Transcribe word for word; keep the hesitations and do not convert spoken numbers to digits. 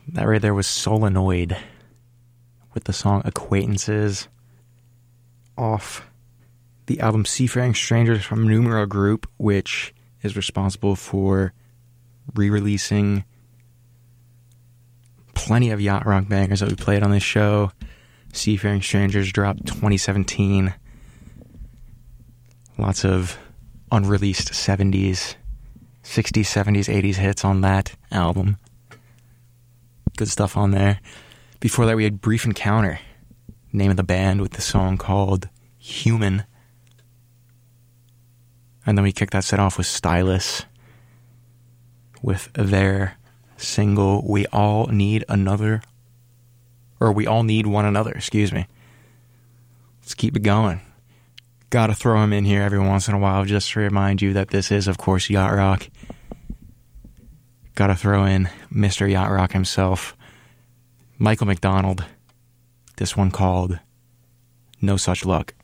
That right there was Solenoid with the song Acquaintances off the album Seafaring Strangers from Numero Group, which is responsible for re-releasing plenty of yacht rock bangers that we played on this show. Seafaring Strangers dropped twenty seventeen. Lots of unreleased seventies, sixties, seventies, eighties hits on that album. Good stuff on there. Before that, we had Brief Encounter, name of the band, with the song called Human. And then we kicked that set off with Stylus with their single We All Need Another, or We All Need One Another, excuse me. Let's keep it going. Gotta throw him in here every once in a while just to remind you that this is, of course, Yacht Rock. Gotta throw in Mister Yacht Rock himself, Michael McDonald. This one called No Such Luck.